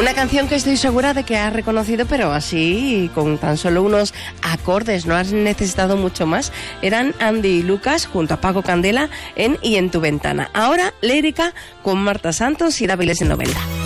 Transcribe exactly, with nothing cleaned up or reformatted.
Una canción que estoy segura de que has reconocido, pero así, con tan solo unos acordes, no has necesitado mucho más. Eran Andy y Lucas junto a Paco Candela en Y en tu ventana. Ahora, lírica con Marta Santos y Dáviles en Novelda.